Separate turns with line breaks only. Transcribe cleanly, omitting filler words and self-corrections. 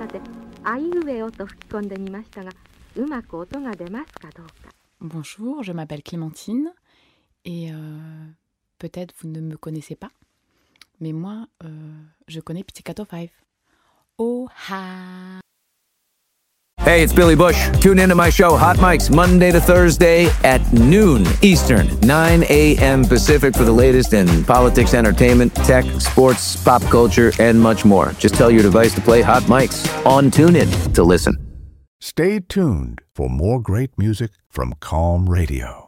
まであいうえおと吹き込んでみましたが、うまく音が出ますかどうか。
Bonjour, je m'appelle Clémentine et peut-être vous ne me connaissez pas, mais moi, je connais Pizzicato 5. Oh ha!
Hey, it's Billy Bush. Tune into my show, Hot Mics, Monday to Thursday at noon Eastern, 9 a.m. Pacific for the latest in politics, entertainment, tech, sports, pop culture, and much more. Just tell your device to play Hot Mics on TuneIn to listen.
Stay tuned for more great music from Calm Radio.